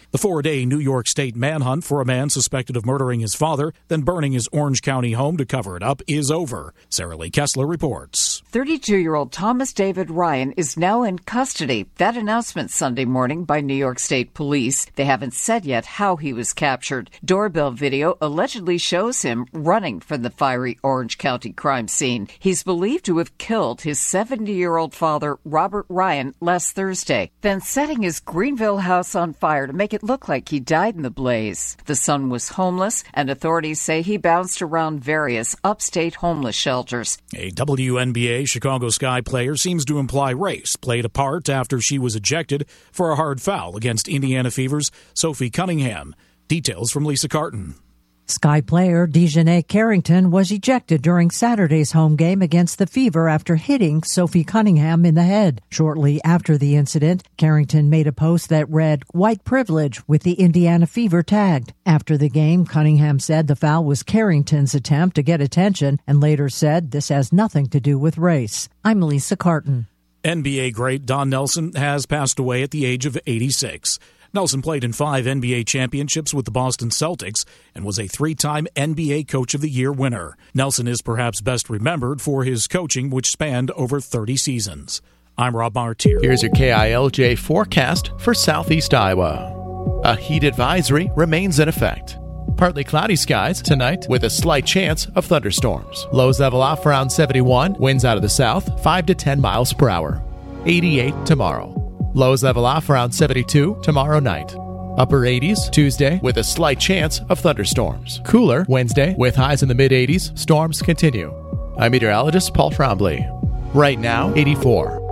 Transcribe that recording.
The 4-day New York State manhunt for a man suspected of murdering his father, then burning his Orange County home to cover it up, is over. Sarah Lee Kessler reports. 32-year-old Thomas David Ryan is now in custody. That announcement Sunday morning by New York State Police. They haven't said yet how he was captured. Doorbell video allegedly shows him running from the fiery Orange County crime scene. He's believed to have killed his 70-year-old father, Robert Ryan, last Thursday, then setting his Greenville house on fire to make it look like he died in the blaze. The son was homeless, and authorities say he bounced around various upstate homeless shelters. A WNBA Chicago Sky player seems to imply race played a part after she was ejected for a hard foul against Indiana Fever's Sophie Cunningham. Details from Lisa Carton. Sky player Dejanay Carrington was ejected during Saturday's home game against the Fever after hitting Sophie Cunningham in the head. Shortly after the incident, Carrington made a post that read, "White privilege," with the Indiana Fever tagged. After the game, Cunningham said the foul was Carrington's attempt to get attention and later said this has nothing to do with race. I'm Lisa Carton. NBA great Don Nelson has passed away at the age of 86. Nelson played in 5 NBA championships with the Boston Celtics and was a 3-time NBA Coach of the Year winner. Nelson is perhaps best remembered for his coaching, which spanned over 30 seasons. I'm Rob Martier. Here's your KILJ forecast for southeast Iowa. A heat advisory remains in effect. Partly cloudy skies tonight with a slight chance of thunderstorms. Lows level off around 71, winds out of the south 5 to 10 miles per hour. 88 tomorrow. Lows level off around 72 tomorrow night. Upper 80s Tuesday with a slight chance of thunderstorms. Cooler Wednesday with highs in the mid-80s. Storms continue. I'm meteorologist Paul Trombley. Right now, 84.